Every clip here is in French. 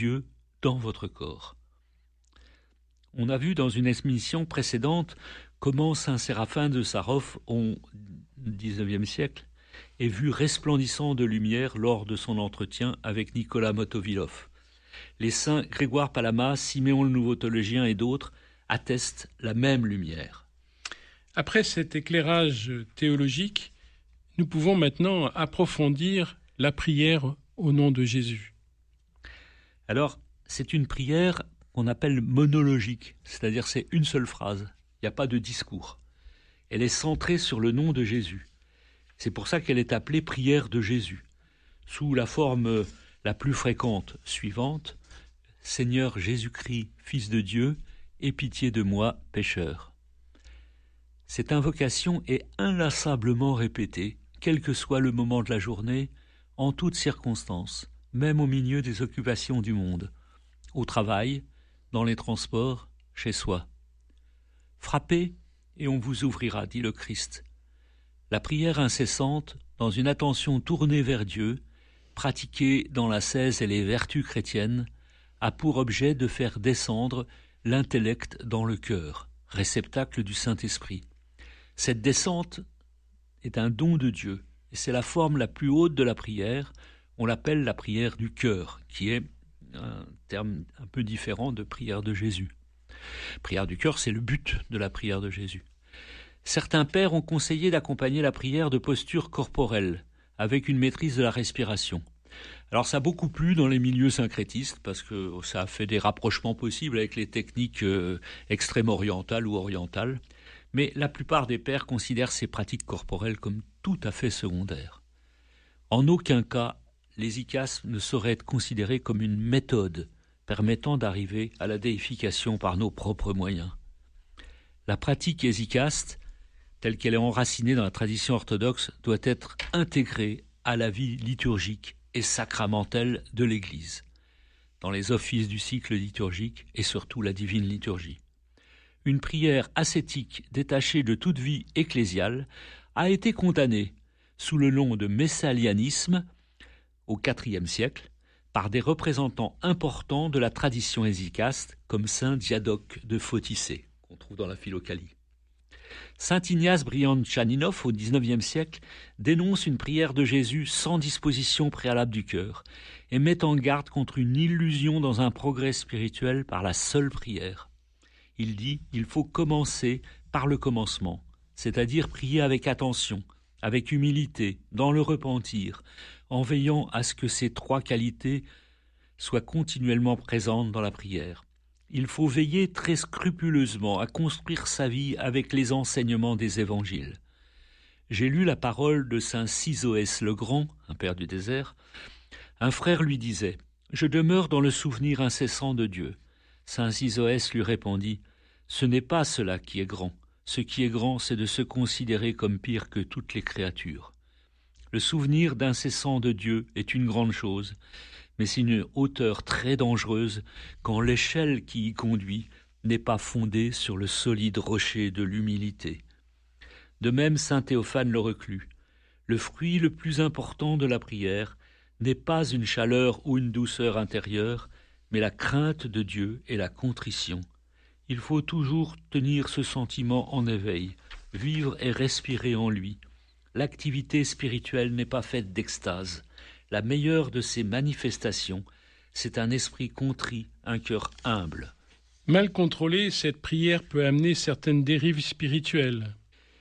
Dieu dans votre corps. On a vu dans une émission précédente comment saint Séraphin de Sarov, au XIXe siècle, est vu resplendissant de lumière lors de son entretien avec Nicolas Motovilov. Les saints Grégoire Palamas, Siméon le Nouveau-Théologien et d'autres attestent la même lumière. Après cet éclairage théologique, nous pouvons maintenant approfondir la prière au nom de Jésus. Alors, c'est une prière qu'on appelle monologique, c'est-à-dire c'est une seule phrase, il n'y a pas de discours. Elle est centrée sur le nom de Jésus. C'est pour ça qu'elle est appelée prière de Jésus, sous la forme la plus fréquente suivante: Seigneur Jésus-Christ, Fils de Dieu, aie pitié de moi, pécheur. Cette invocation est inlassablement répétée, quel que soit le moment de la journée, en toutes circonstances, même au milieu des occupations du monde, au travail, dans les transports, chez soi. Frappez et on vous ouvrira, dit le Christ. La prière incessante, dans une attention tournée vers Dieu, pratiquée dans l'ascèse et les vertus chrétiennes, a pour objet de faire descendre l'intellect dans le cœur, réceptacle du Saint-Esprit. Cette descente est un don de Dieu, et c'est la forme la plus haute de la prière. On l'appelle la prière du cœur, qui est un terme un peu différent de prière de Jésus. Prière du cœur, c'est le but de la prière de Jésus. Certains pères ont conseillé d'accompagner la prière de postures corporelles, avec une maîtrise de la respiration. Alors ça a beaucoup plu dans les milieux syncrétistes, parce que ça a fait des rapprochements possibles avec les techniques extrême-orientales ou orientales, mais la plupart des pères considèrent ces pratiques corporelles comme tout à fait secondaires. En aucun cas, l'hésychasme ne saurait être considéré comme une méthode permettant d'arriver à la déification par nos propres moyens. La pratique hésychaste, telle qu'elle est enracinée dans la tradition orthodoxe, doit être intégrée à la vie liturgique et sacramentelle de l'Église, dans les offices du cycle liturgique et surtout la divine liturgie. Une prière ascétique détachée de toute vie ecclésiale a été condamnée sous le nom de messalianisme au IVe siècle par des représentants importants de la tradition hésychaste comme saint Diadoque de Photicée, qu'on trouve dans la Philokalie. Saint Ignace Brianchaninov, au XIXe siècle, dénonce une prière de Jésus sans disposition préalable du cœur et met en garde contre une illusion dans un progrès spirituel par la seule prière. Il dit « Il faut commencer par le commencement », c'est-à-dire prier avec attention, avec humilité, dans le repentir, en veillant à ce que ces trois qualités soient continuellement présentes dans la prière. Il faut veiller très scrupuleusement à construire sa vie avec les enseignements des évangiles. J'ai lu la parole de saint Sisoès le Grand, un père du désert. Un frère lui disait « Je demeure dans le souvenir incessant de Dieu ». Saint Sisoès lui répondit « Ce n'est pas cela qui est grand. Ce qui est grand, c'est de se considérer comme pire que toutes les créatures. Le souvenir d'incessant de Dieu est une grande chose, mais c'est une hauteur très dangereuse quand l'échelle qui y conduit n'est pas fondée sur le solide rocher de l'humilité. De même, saint Théophane le Reclus, le fruit le plus important de la prière n'est pas une chaleur ou une douceur intérieure, mais la crainte de Dieu et la contrition. Il faut toujours tenir ce sentiment en éveil, vivre et respirer en lui. L'activité spirituelle n'est pas faite d'extase. La meilleure de ses manifestations, c'est un esprit contrit, un cœur humble. Mal contrôlée, cette prière peut amener certaines dérives spirituelles.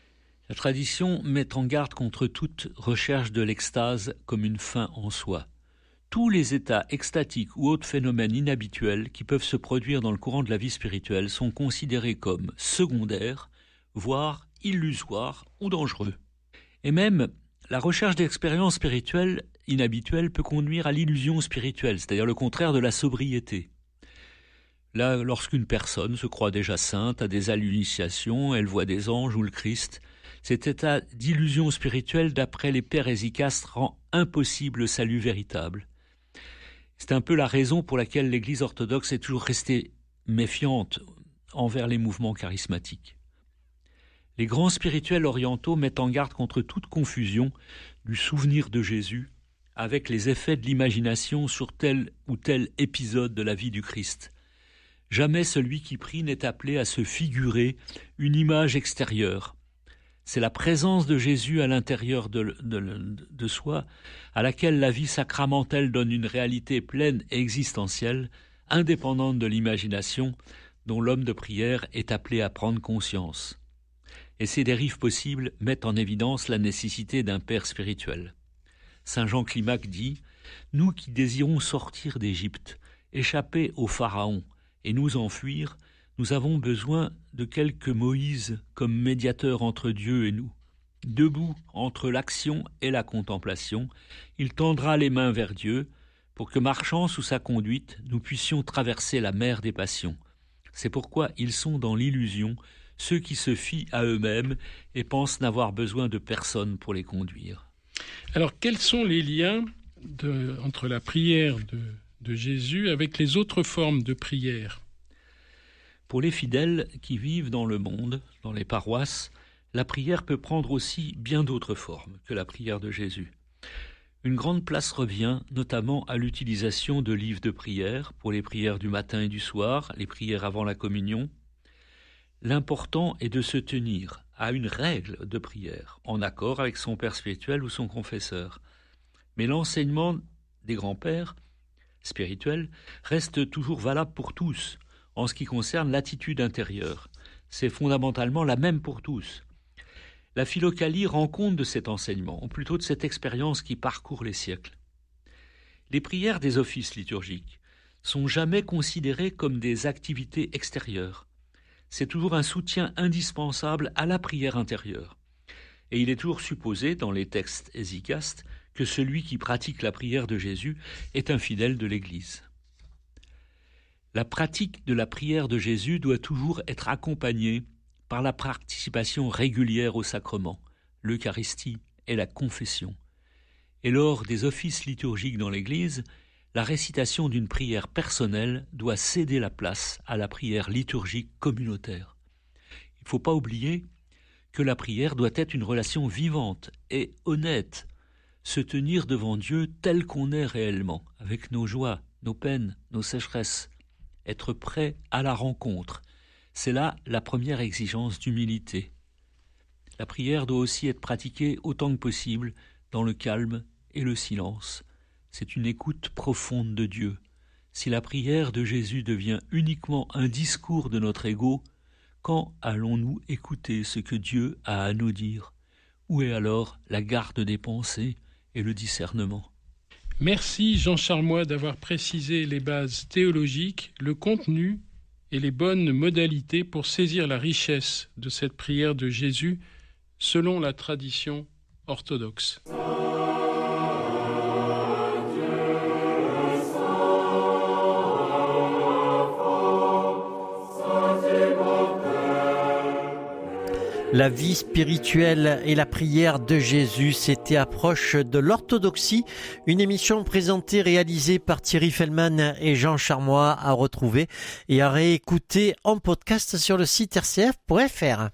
La tradition met en garde contre toute recherche de l'extase comme une fin en soi. Tous les états extatiques ou autres phénomènes inhabituels qui peuvent se produire dans le courant de la vie spirituelle sont considérés comme secondaires, voire illusoires ou dangereux. Et même, la recherche d'expériences spirituelles inhabituelles peut conduire à l'illusion spirituelle, c'est-à-dire le contraire de la sobriété. Là, lorsqu'une personne se croit déjà sainte, a des hallucinations, elle voit des anges ou le Christ, cet état d'illusion spirituelle, d'après les pères hésychastes, rend impossible le salut véritable. C'est un peu la raison pour laquelle l'Église orthodoxe est toujours restée méfiante envers les mouvements charismatiques. Les grands spirituels orientaux mettent en garde contre toute confusion du souvenir de Jésus avec les effets de l'imagination sur tel ou tel épisode de la vie du Christ. Jamais celui qui prie n'est appelé à se figurer une image extérieure. C'est la présence de Jésus à l'intérieur de soi, à laquelle la vie sacramentelle donne une réalité pleine et existentielle, indépendante de l'imagination, dont l'homme de prière est appelé à prendre conscience. Et ces dérives possibles mettent en évidence la nécessité d'un père spirituel. Saint Jean Climac dit « Nous qui désirons sortir d'Égypte, échapper au Pharaon et nous enfuir, nous avons besoin de quelque Moïse comme médiateur entre Dieu et nous. Debout entre l'action et la contemplation, il tendra les mains vers Dieu pour que, marchant sous sa conduite, nous puissions traverser la mer des passions. C'est pourquoi ils sont dans l'illusion, ceux qui se fient à eux-mêmes et pensent n'avoir besoin de personne pour les conduire. » Alors, quels sont les liens entre la prière de Jésus avec les autres formes de prière ? Pour les fidèles qui vivent dans le monde, dans les paroisses, la prière peut prendre aussi bien d'autres formes que la prière de Jésus. Une grande place revient notamment à l'utilisation de livres de prière pour les prières du matin et du soir, les prières avant la communion. L'important est de se tenir à une règle de prière, en accord avec son père spirituel ou son confesseur. Mais l'enseignement des grands-pères spirituels reste toujours valable pour tous, en ce qui concerne l'attitude intérieure. C'est fondamentalement la même pour tous. La Philokalie rend compte de cet enseignement, ou plutôt de cette expérience qui parcourt les siècles. Les prières des offices liturgiques sont jamais considérées comme des activités extérieures. C'est toujours un soutien indispensable à la prière intérieure. Et il est toujours supposé, dans les textes hésicastes, que celui qui pratique la prière de Jésus est un fidèle de l'Église. La pratique de la prière de Jésus doit toujours être accompagnée par la participation régulière au sacrement, l'Eucharistie et la confession. Et lors des offices liturgiques dans l'Église, la récitation d'une prière personnelle doit céder la place à la prière liturgique communautaire. Il ne faut pas oublier que la prière doit être une relation vivante et honnête, se tenir devant Dieu tel qu'on est réellement, avec nos joies, nos peines, nos sécheresses, être prêt à la rencontre. C'est là la première exigence d'humilité. La prière doit aussi être pratiquée autant que possible dans le calme et le silence. C'est une écoute profonde de Dieu. Si la prière de Jésus devient uniquement un discours de notre ego, quand allons-nous écouter ce que Dieu a à nous dire ? Où est alors la garde des pensées et le discernement ? Merci Jean Charmois d'avoir précisé les bases théologiques, le contenu et les bonnes modalités pour saisir la richesse de cette prière de Jésus selon la tradition orthodoxe. La vie spirituelle et la prière de Jésus, c'était Approche de l'orthodoxie, une émission présentée, réalisée par Thierry Fellman et Jean Charmois, à retrouver et à réécouter en podcast sur le site rcf.fr.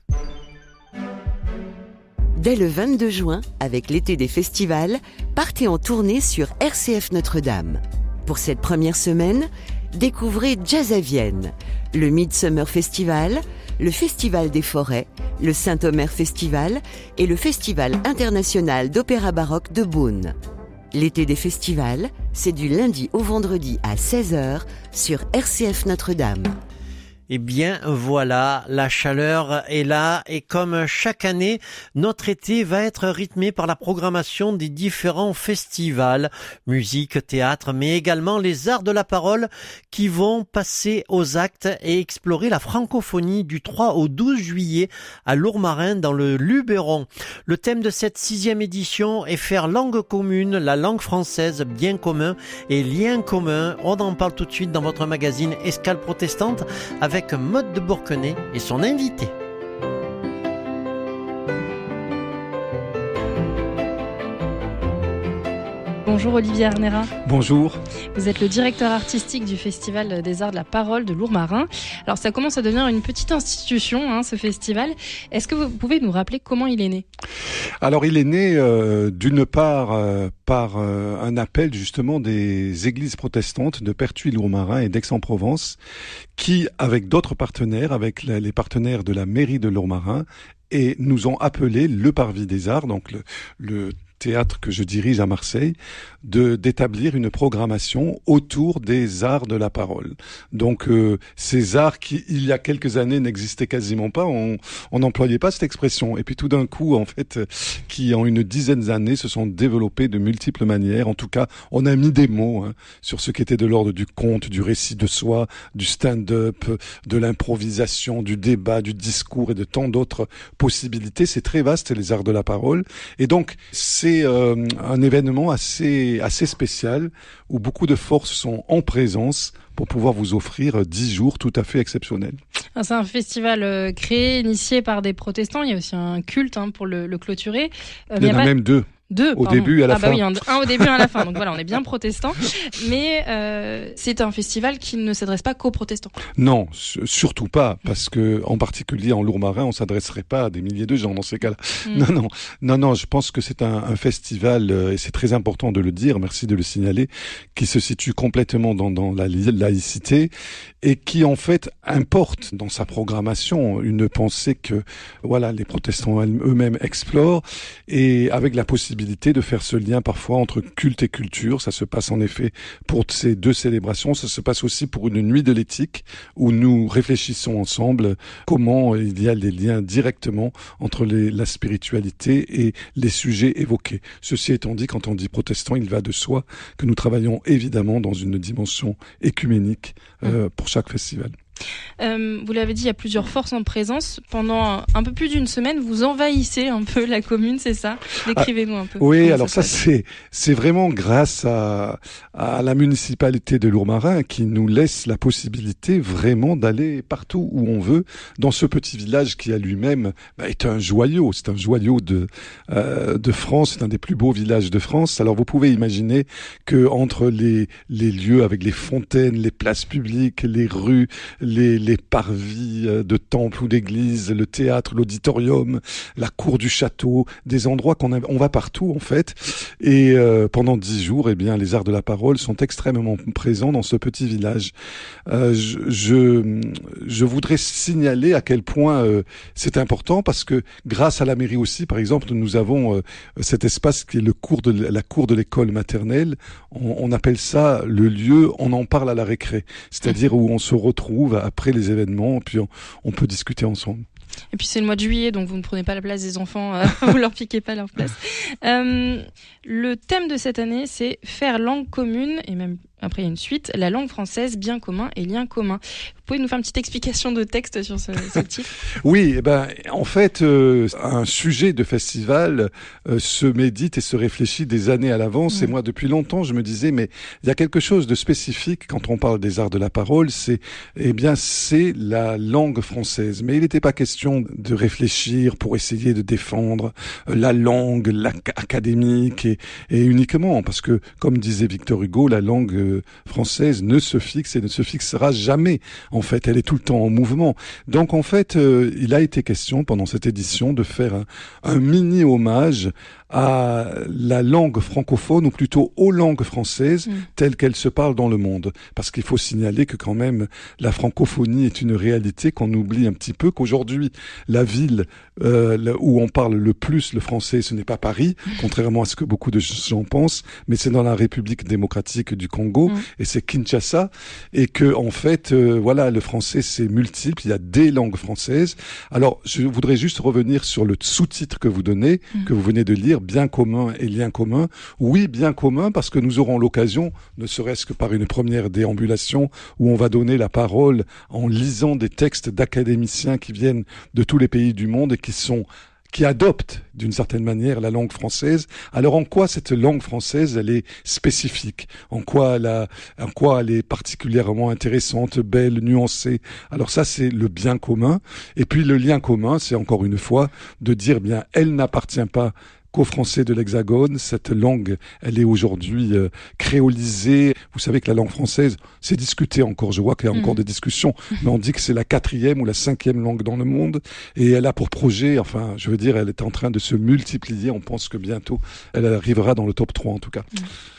Dès le 22 juin, avec l'été des festivals, partez en tournée sur RCF Notre-Dame. Pour cette première semaine, découvrez Jazz à Vienne, le Midsummer Festival, le Festival des Forêts, le Saint-Omer Festival et le Festival international d'opéra baroque de Beaune. L'été des festivals, c'est du lundi au vendredi à 16h sur RCF Notre-Dame. Eh bien voilà, la chaleur est là et comme chaque année, notre été va être rythmé par la programmation des différents festivals, musique, théâtre, mais également les arts de la parole qui vont passer aux actes et explorer la francophonie du 3 au 12 juillet à Lourmarin dans le Luberon. Le thème de cette 6e édition est faire langue commune, la langue française, bien commun et lien commun. On en parle tout de suite dans votre magazine Escale Protestante avec Maude de Bourquenay et son invité. Bonjour Olivier Arnera. Bonjour. Vous êtes le directeur artistique du Festival des Arts de la Parole de Lourmarin. Alors ça commence à devenir une petite institution, ce festival. Est-ce que vous pouvez nous rappeler comment il est né ? Alors il est né d'une part par un appel justement des églises protestantes de Pertuis-Lourmarin et d'Aix-en-Provence qui, avec d'autres partenaires, avec les partenaires de la mairie de Lourmarin, et nous ont appelé le Parvis des Arts, donc le théâtre que je dirige à Marseille, d'établir une programmation autour des arts de la parole. Donc ces arts qui, il y a quelques années, n'existaient quasiment pas, on n'employait pas cette expression. Et puis tout d'un coup, en fait, qui en une dizaine d'années se sont développés de multiples manières. En tout cas, on a mis des mots sur ce qui était de l'ordre du conte, du récit de soi, du stand-up, de l'improvisation, du débat, du discours et de tant d'autres possibilités. C'est très vaste, les arts de la parole. Et donc, c'est un événement assez spécial où beaucoup de forces sont en présence pour pouvoir vous offrir 10 jours tout à fait exceptionnels. C'est un festival créé, initié par des protestants. Il y a aussi un culte pour le clôturer. Il y en a même deux. Au début et à la fin. Oui, un au début et à la fin. Donc voilà, on est bien protestants. Mais c'est un festival qui ne s'adresse pas qu'aux protestants. Non, surtout pas, parce que en particulier en Lourmarin, on s'adresserait pas à des milliers de gens dans ces cas-là. Non. Je pense que c'est un festival et c'est très important de le dire. Merci de le signaler, qui se situe complètement dans la laïcité et qui en fait importe dans sa programmation une pensée que les protestants eux-mêmes explorent et avec la possibilité de faire ce lien parfois entre culte et culture. Ça se passe en effet pour ces deux célébrations. Ça se passe aussi pour une nuit de l'éthique où nous réfléchissons ensemble comment il y a des liens directement entre la spiritualité et les sujets évoqués. Ceci étant dit, quand on dit protestant, il va de soi que nous travaillons évidemment dans une dimension écuménique pour chaque festival. Vous l'avez dit, il y a plusieurs forces en présence. Pendant un peu plus d'une semaine, vous envahissez un peu la commune, c'est ça ? Décrivez-nous un peu. Oui, alors ça c'est vraiment grâce à la municipalité de Lourmarin qui nous laisse la possibilité vraiment d'aller partout où on veut dans ce petit village qui à lui-même est un joyau. C'est un joyau de France, c'est un des plus beaux villages de France. Alors vous pouvez imaginer que entre les lieux avec les fontaines, les places publiques, les rues, les parvis de temples ou d'églises, le théâtre, l'auditorium, la cour du château, des endroits on va partout en fait. Et pendant 10 jours, les arts de la parole sont extrêmement présents dans ce petit village. Je voudrais signaler à quel point c'est important parce que grâce à la mairie aussi, par exemple, nous avons cet espace qui est la cour de l'école maternelle. On appelle ça le lieu, on en parle à la récré, c'est-à-dire où on se retrouve après les événements, puis on peut discuter ensemble. Et puis c'est le mois de juillet, donc vous ne prenez pas la place des enfants, vous leur piquez pas leur place. Le thème de cette année, c'est faire langue commune, et même après il y a une suite, la langue française, bien commun et lien commun. Vous pouvez nous faire une petite explication de texte sur ce titre ? Oui, en fait, un sujet de festival se médite et se réfléchit des années à l'avance. Et moi, depuis longtemps, je me disais, mais il y a quelque chose de spécifique quand on parle des arts de la parole, c'est la langue française. Mais il n'était pas question de réfléchir pour essayer de défendre la langue académique et uniquement, parce que, comme disait Victor Hugo, la langue française ne se fixe et ne se fixera jamais. En fait, elle est tout le temps en mouvement. Donc, en fait, il a été question pendant cette édition de faire un mini hommage à la langue francophone, ou plutôt aux langues françaises telles qu'elles se parlent dans le monde. Parce qu'il faut signaler que quand même, la francophonie est une réalité qu'on oublie un petit peu, qu'aujourd'hui, la ville où on parle le plus le français, ce n'est pas Paris, contrairement à ce que beaucoup de gens pensent, mais c'est dans la République démocratique du Congo, et c'est Kinshasa, et que en fait, le français c'est multiple, il y a des langues françaises. Alors, je voudrais juste revenir sur le sous-titre que vous donnez, que vous venez de lire, bien commun et lien commun. Oui, bien commun, parce que nous aurons l'occasion, ne serait-ce que par une première déambulation, où on va donner la parole en lisant des textes d'académiciens qui viennent de tous les pays du monde et qui adoptent d'une certaine manière la langue française. Alors en quoi cette langue française elle est spécifique ? En quoi elle est particulièrement intéressante, belle, nuancée ? Alors ça c'est le bien commun. Et puis le lien commun, c'est encore une fois de dire elle n'appartient pas franco-français de l'Hexagone. Cette langue, elle est aujourd'hui créolisée. Vous savez que la langue française, c'est discuté encore. Je vois qu'il y a encore des discussions, mais on dit que c'est la 4e ou la 5e langue dans le monde. Et elle a pour projet, enfin, je veux dire, elle est en train de se multiplier. On pense que bientôt, elle arrivera dans le top 3 en tout cas.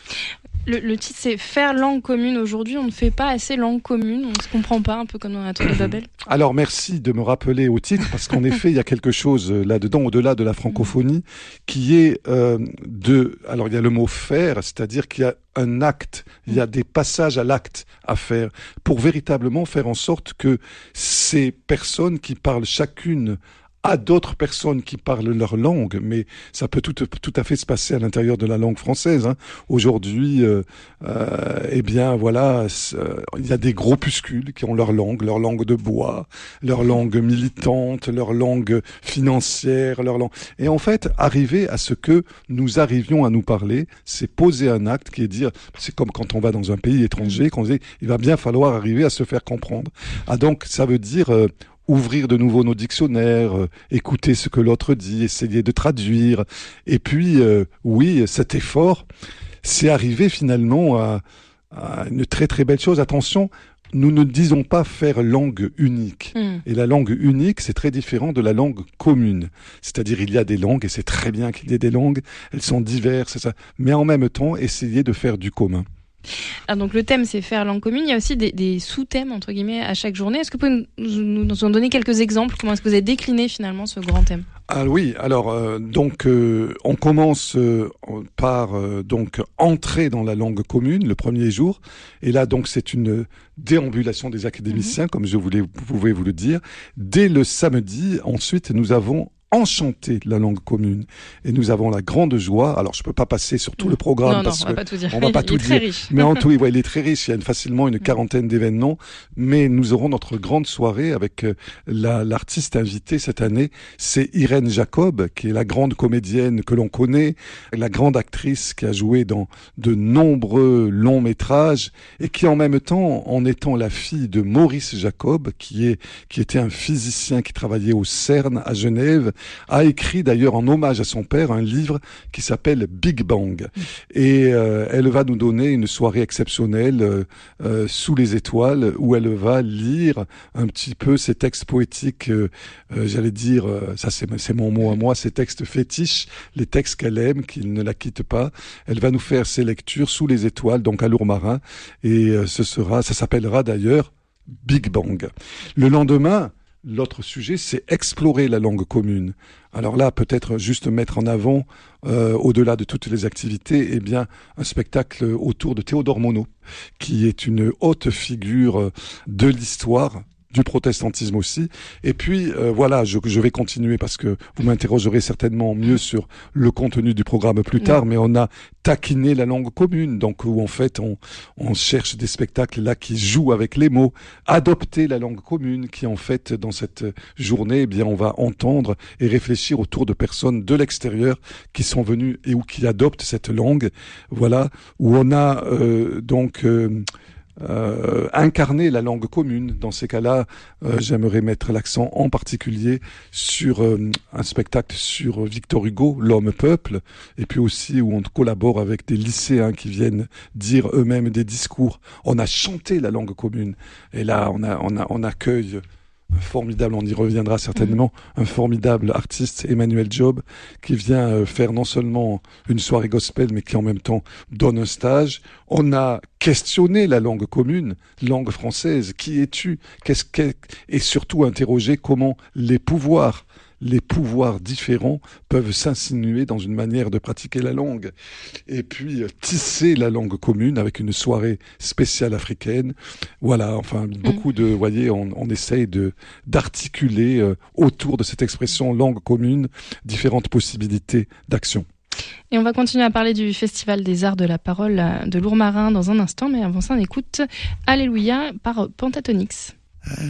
Le titre, c'est « Faire langue commune ». Aujourd'hui, on ne fait pas assez langue commune. On ne se comprend pas, un peu comme dans la Tour de Babel. Alors, merci de me rappeler au titre, parce qu'en effet, il y a quelque chose là-dedans, au-delà de la francophonie, qui est alors, il y a le mot « faire », c'est-à-dire qu'il y a un acte, il y a des passages à l'acte à faire, pour véritablement faire en sorte que ces personnes qui parlent chacune à d'autres personnes qui parlent leur langue, mais ça peut tout à fait se passer à l'intérieur de la langue française. Aujourd'hui, eh bien voilà, il y a des groupuscules qui ont leur langue de bois, leur langue militante, leur langue financière, leur langue. Et en fait, arriver à ce que nous arrivions à nous parler, c'est poser un acte qui est dire, c'est comme quand on va dans un pays étranger, qu'on dit, il va bien falloir arriver à se faire comprendre. Ah donc, ça veut dire ouvrir de nouveau nos dictionnaires, écouter ce que l'autre dit, essayer de traduire. Et puis, oui, cet effort, c'est arrivé finalement à une très très belle chose. Attention, nous ne disons pas faire langue unique. Et la langue unique, c'est très différent de la langue commune. C'est-à-dire, il y a des langues, et c'est très bien qu'il y ait des langues, elles sont diverses, c'est ça. Mais en même temps, essayer de faire du commun. Ah, donc le thème, c'est faire langue commune. Il y a aussi des sous-thèmes, entre guillemets, à chaque journée. Est-ce que vous pouvez nous en donner quelques exemples? Comment est-ce que vous avez décliné finalement ce grand thème? Ah oui, alors donc on commence par donc entrer dans la langue commune le premier jour, et là donc c'est une déambulation des académiciens, comme vous pouvez vous le dire. Dès le samedi, ensuite nous avons enchanter la langue commune. Et nous avons la grande joie. Alors, je peux pas passer sur tout le programme parce on va pas tout dire. On va pas tout dire. Riche. Mais en tout, il est très riche. Il y a facilement une quarantaine d'événements. Mais nous aurons notre grande soirée avec l'artiste invitée cette année. C'est Irène Jacob, qui est la grande comédienne que l'on connaît, la grande actrice qui a joué dans de nombreux longs métrages et qui en même temps, en étant la fille de Maurice Jacob, qui était un physicien qui travaillait au CERN à Genève, a écrit d'ailleurs en hommage à son père un livre qui s'appelle Big Bang. Et elle va nous donner une soirée exceptionnelle sous les étoiles où elle va lire un petit peu ses textes poétiques, j'allais dire, ça c'est mon mot à moi, ses textes fétiches, les textes qu'elle aime, qui ne la quittent pas. Elle va nous faire ses lectures sous les étoiles, donc à Lourmarin, et ça s'appellera d'ailleurs Big Bang. Le lendemain, l'autre sujet, c'est explorer la langue commune. Alors là, peut-être juste mettre en avant, au-delà de toutes les activités, eh bien, un spectacle autour de Théodore Monod, qui est une haute figure de l'histoire, du protestantisme aussi. Et puis, voilà, je vais continuer parce que vous m'interrogerez certainement mieux sur le contenu du programme plus tard, mais on a taquiné la langue commune, donc où en fait on cherche des spectacles là qui jouent avec les mots, adopter la langue commune, qui en fait dans cette journée, eh bien on va entendre et réfléchir autour de personnes de l'extérieur qui sont venues et ou qui adoptent cette langue, voilà, où on a incarner la langue commune. Dans ces cas-là, j'aimerais mettre l'accent en particulier sur un spectacle sur Victor Hugo, L'Homme-Peuple, et puis aussi où on collabore avec des lycéens qui viennent dire eux-mêmes des discours. On a chanté la langue commune, et là on accueille un formidable, on y reviendra certainement, un formidable artiste, Emmanuel Job, qui vient faire non seulement une soirée gospel, mais qui en même temps donne un stage. On a questionné la langue commune, langue française. Qui es-tu? Et surtout interroger comment les pouvoirs différents peuvent s'insinuer dans une manière de pratiquer la langue. Et puis, tisser la langue commune avec une soirée spéciale africaine. Voilà, enfin, beaucoup de, vous voyez, on essaye d'articuler autour de cette expression langue commune différentes possibilités d'action. Et on va continuer à parler du Festival des Arts de la Parole de Lourmarin dans un instant, mais avant ça, on écoute Alléluia par Pentatonix.